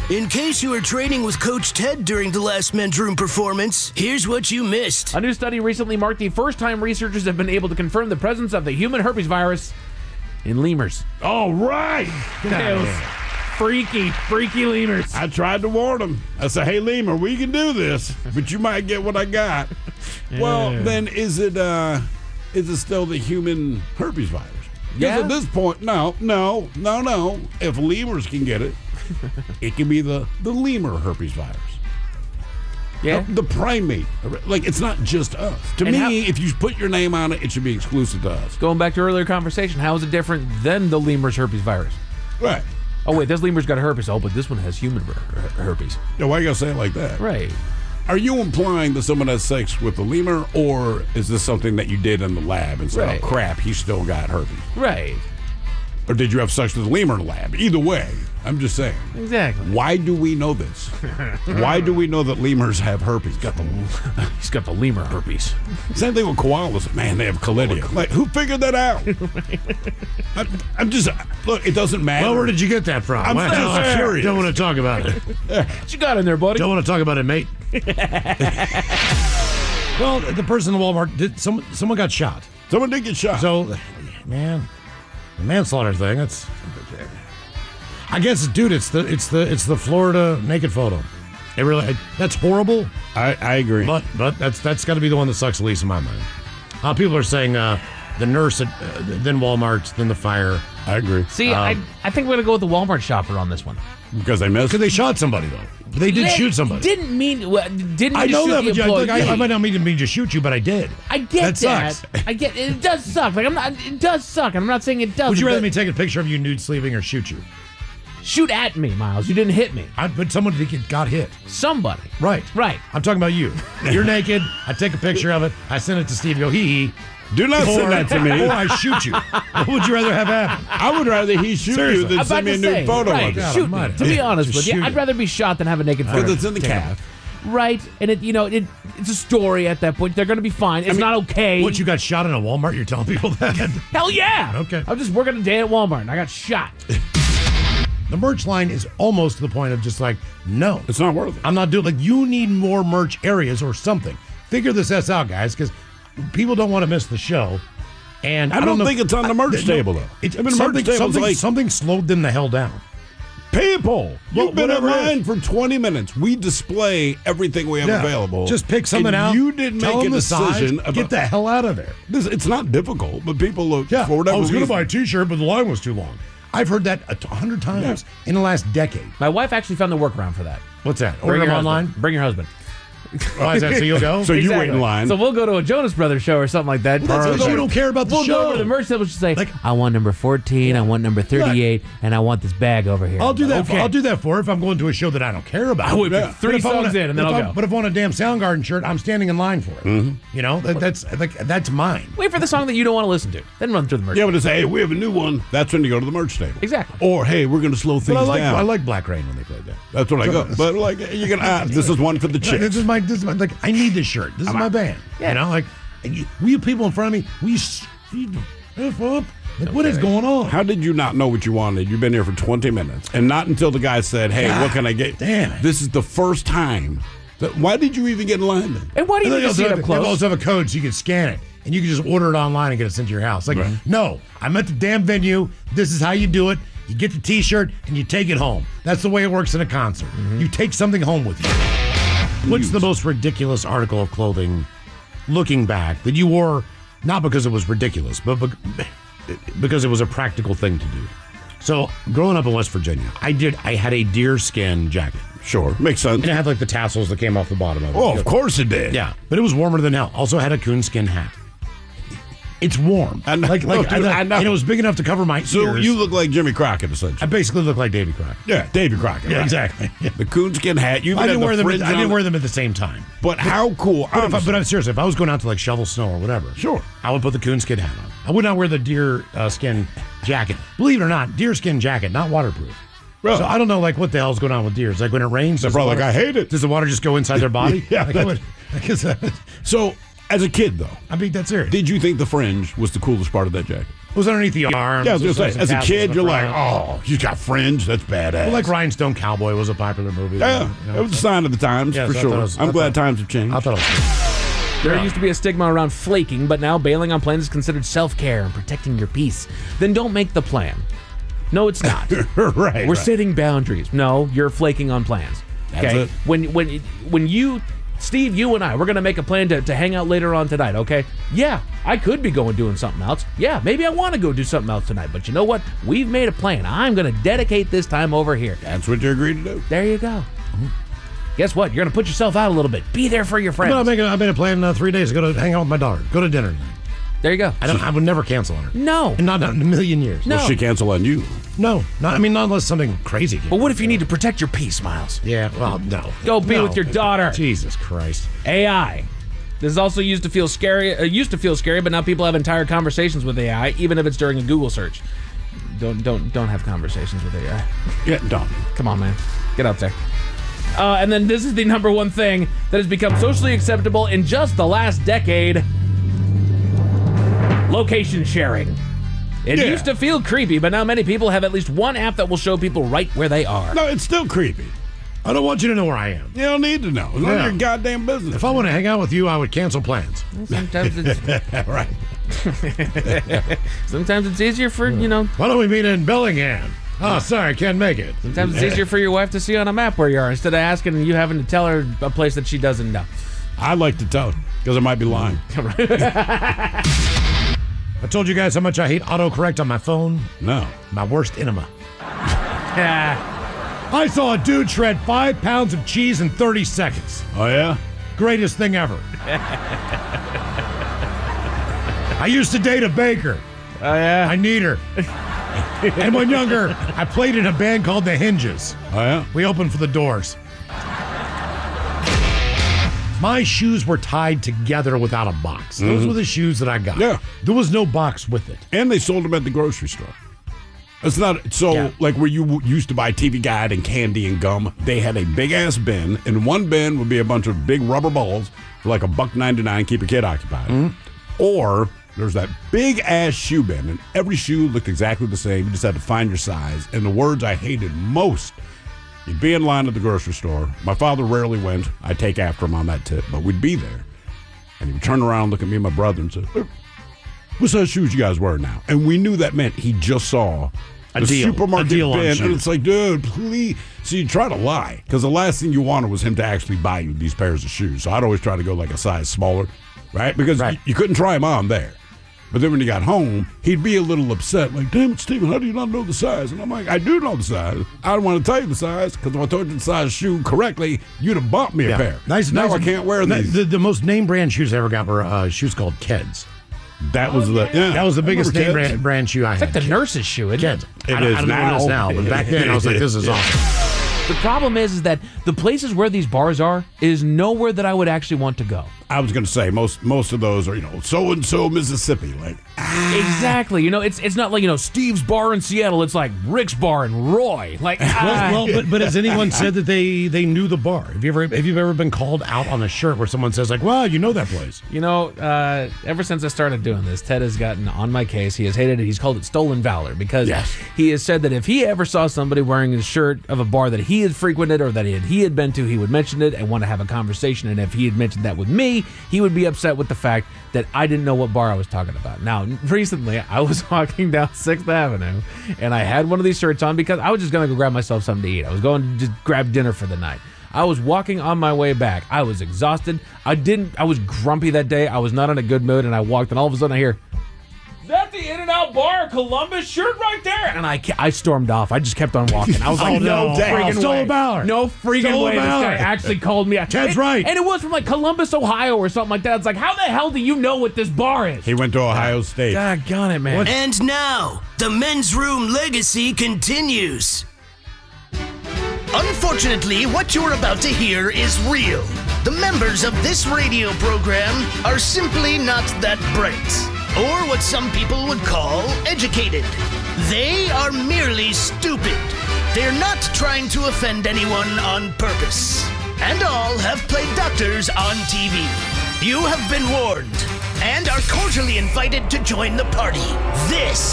In case you were training with Coach Ted during the last men's room performance, here's what you missed. A new study recently marked the first time researchers have been able to confirm the presence of the human herpes virus in lemurs. All right. Freaky lemurs. I tried to warn them. I said, hey, lemur, we can do this, but you might get what I got. Well, then is it still the human herpes virus? Because at this point, no. If lemurs can get it, it can be the lemur herpes virus. Yeah. The primate. Like, it's not just us. To me, if you put your name on it, it should be exclusive to us. Going back to earlier conversation, how is it different than the lemur's herpes virus? Right. Oh, wait, this lemur's got herpes. Oh, but this one has human herpes. Yeah, why you gotta say it like that? Right. Are you implying that someone has sex with the lemur, or is this something that you did in the lab and said, Right. oh, crap, he still got herpes? Right. Or did you have sex with the lemur in the lab? Either way, I'm just saying. Exactly. Why do we know this? Why do we know that lemurs have herpes? He's got the lemur herpes. Same thing with koalas. Man, they have chlamydia. Like, who figured that out? I'm just, look, it doesn't matter. Well, where did you get that from? I'm just curious. Don't want to talk about it. What you got in there, buddy? Don't want to talk about it, mate. Well, the person in Walmart, someone got shot. Someone did get shot. So, man, the manslaughter thing, that's... I guess, dude, it's the Florida naked photo. It really, that's horrible. I agree. But that's got to be the one that sucks the least in my mind. People are saying the nurse at then Walmart, then the fire. I agree. See, I think we're gonna go with the Walmart shopper on this one. Because they missed. Because they shot somebody though. They did shoot somebody. Didn't mean. I know that, but I might not mean to shoot you, but I did. I get that. Sucks. I get it. It does suck. Like it does suck. I'm not saying it doesn't. Would you rather me take a picture of you nude sleeping or shoot you? Shoot at me, Miles. You didn't hit me. But someone got hit. Somebody. Right. I'm talking about you. You're naked. I take a picture of it. I send it to Steve. Go hee. Do not send that to me. Or I shoot you. What would you rather have happen? I would rather he shoot you than send me a nude photo of it. Shoot me. To be honest with you, I'd rather be shot than have a naked photo. Because it's in the calf. Right, and it's a story at that point. They're going to be fine. It's not okay. What, you got shot in a Walmart? You're telling people that? Hell yeah. Okay. I was just working a day at Walmart and I got shot. The merch line is almost to the point of just like, no. It's not worth it. I'm not doing, like, you need more merch areas or something. Figure this out, guys, because people don't want to miss the show. And I don't think it's on the merch table, though. Something slowed them the hell down. People, you've been in line for 20 minutes. We display everything we have available. Just pick something out. You didn't make a decision. Get the hell out of there. It's not difficult, but people look for whatever I was going to reason. buy a T-shirt, but the line was too long. I've heard that 100 times in the last decade. My wife actually found the workaround for that. What's that? Order them online? Bring your husband. Why is that? So you'll go? So you wait in line. So we'll go to a Jonas Brothers show or something like that. Well, that's because you don't care about the show. We'll go over to the merch table and say, I want number 14, I want number 38, and I want this bag over here. I'll do that. I'll do that for her if I'm going to a show that I don't care about. I would put 3 songs in, and then I'll go. But if I want a damn Soundgarden shirt, I'm standing in line for it. Mm-hmm. You know, that's mine. Wait for the song that you don't want to listen to, then run through the merch. Yeah, but to say, hey, we have a new one. That's when you go to the merch table. Exactly. Or hey, we're going to slow things down. I like Black Rain when they played that. That's what I go. But like, you can. This is one for the chicks. This is my. Like, I need this shirt. This is my band. Yeah. You know, like, you people in front of me, F up. Like, what is going on? How did you not know what you wanted? You've been here for 20 minutes, and not until the guy said, "Hey, what can I get?" Damn it! This is the first time. Why did you even get in line then? And why do you see it up close? They also have a code so you can scan it, and you can just order it online and get it sent to your house. Like, no, I'm at the damn venue. This is how you do it. You get the T-shirt and you take it home. That's the way it works in a concert. You take something home with you. What's the most ridiculous article of clothing, looking back, that you wore not because it was ridiculous, but because it was a practical thing to do? So, growing up in West Virginia, I had a deerskin jacket. Sure, makes sense. And it had like the tassels that came off the bottom of it. Oh, of course it did. Yeah, but it was warmer than hell. Also had a coonskin hat. It's warm. I know. And it was big enough to cover my ears. So you look like Jimmy Crockett, essentially. I basically look like Davy Crockett. Yeah, Davy Crockett. Yeah, right. exactly. The coonskin hat. I didn't wear them. I didn't wear them at the same time. But how cool! But I'm serious. If I was going out to like shovel snow or whatever, sure, I would put the coonskin hat on. I would not wear the deer skin jacket. Believe it or not, deer skin jacket, not waterproof. Really? So I don't know like what the hell's going on with deers. Like when it rains, they're probably like, I hate it. Does the water just go inside their body? Yeah. So. As a kid, though, I mean, that's serious. Did you think the fringe was the coolest part of that jacket? It was underneath the arms. Yeah, I was going to say, as a kid, you're like, oh. oh, he's got fringe. That's badass. Well, like Rhinestone Cowboy was a popular movie. Yeah, you know, it was a sign of the times, Yeah, for so I sure. thought it was- I'm I glad thought- times have changed. I thought it was There used to be a stigma around flaking, but now bailing on plans is considered self-care and protecting your peace. Then don't make the plan. No, it's not. right. We're setting boundaries. No, you're flaking on plans. That's Okay? it. When you, Steve, you and I, we're going to make a plan to hang out later on tonight, okay? Yeah, I could be going doing something else. Yeah, maybe I want to go do something else tonight. But you know what? We've made a plan. I'm going to dedicate this time over here. That's what you agreed to do. There you go. Guess what? You're going to put yourself out a little bit. Be there for your friends. But I made a plan 3 days to go to hang out with my daughter. Go to dinner. There you go. I would never cancel on her. No. And not in a million years. No. Will she cancel on you? No. Not unless something crazy. Came. But what if you need to protect your peace, Miles? Yeah, well, no. Go be with your daughter. Jesus Christ. AI. This is also used to feel scary, but now people have entire conversations with AI, even if it's during a Google search. Don't have conversations with AI. Yeah, don't. Come on, man. Get out there. And then this is the number one thing that has become socially acceptable in just the last decade. Location sharing. It Yeah. used to feel creepy, but now many people have at least one app that will show people right where they are. No, it's still creepy. I don't want you to know where I am. You don't need to know. It's none of Yeah. your goddamn business. If I want to hang out with you, I would cancel plans. Sometimes it's, right. sometimes it's easier for, Why don't we meet in Bellingham? Oh, sorry, can't make it. sometimes it's easier for your wife to see on a map where you are instead of asking and you having to tell her a place that she doesn't know. I like to tell her because I might be lying. I told you guys how much I hate autocorrect on my phone. No. My worst enema. Yeah. I saw a dude shred 5 pounds of cheese in 30 seconds. Oh, yeah? Greatest thing ever. I used to date a baker. Oh, yeah. I need her. And when younger, I played in a band called The Hinges. Oh, yeah? We opened for the Doors. My shoes were tied together without a box. Those were the shoes that I got. Yeah. There was no box with it. And they sold them at the grocery store. It's not so Yeah. like where you used to buy TV Guide and candy and gum. They had a big ass bin, and one bin would be a bunch of big rubber balls for like $1.99, keep your kid occupied. Or there's that big ass shoe bin, and every shoe looked exactly the same. You just had to find your size. And the words I hated most, you'd be in line at the grocery store. My father rarely went. I'd take after him on that tip, but we'd be there. And he would turn around, look at me and my brother, and say, "What size shoes you guys wear now?" And we knew that meant he just saw the supermarket deal on bin, shoes. and it's like, dude, please. So you try to lie, because the last thing you wanted was him to actually buy you these pairs of shoes. So I'd always try to go like a size smaller, right? Because you couldn't try them on there. But then when you got home, he'd be a little upset, like, "Damn it, Steven, how do you not know the size?" And I'm like, "I do know the size. I don't want to tell you the size, because if I told you the size shoe correctly, you'd have bought me a pair. Now I can't wear these." The most name brand shoes I ever got were shoes called Keds. That was That was the biggest name brand shoe I had. It's like the nurse's shoe, isn't Keds. it? It I is don't know what it is now. now, but back then I was like, this is awesome. The problem is that the places where these bars are is nowhere that I would actually want to go. I was going to say, most of those are, so-and-so Mississippi. Like, Exactly. It's not like, Steve's bar in Seattle. It's like Rick's bar in Roy. Like, But has anyone said that they knew the bar? Have you ever been called out on a shirt where someone says like, "Well, you know that place"? Ever since I started doing this, Ted has gotten on my case. He has hated it. He's called it stolen valor because he has said that if he ever saw somebody wearing a shirt of a bar that he had frequented or that he had been to, he would mention it and want to have a conversation. And if he had mentioned that with me, he would be upset with the fact that I didn't know what bar I was talking about. Now, recently, I was walking down 6th Avenue, and I had one of these shirts on because I was just going to go grab myself something to eat. I was going to just grab dinner for the night. I was walking on my way back. I was exhausted. I was grumpy that day. I was not in a good mood, and I walked, and all of a sudden I hear, "That's the In-N-Out Bar Columbus shirt right there." And I stormed off. I just kept on walking. I was like, no freaking way. Stolen valor. No freaking way this guy actually called me out. Ted's right. And it was from like Columbus, Ohio or something like that. It's like, how the hell do you know what this bar is? he went to Ohio State. Doggone it, man. And now, the men's room legacy continues. Unfortunately, what you're about to hear is real. The members of this radio program are simply not that bright, or what some people would call educated. They are merely stupid. They're not trying to offend anyone on purpose. And all have played doctors on TV. You have been warned. and are cordially invited to join the party. This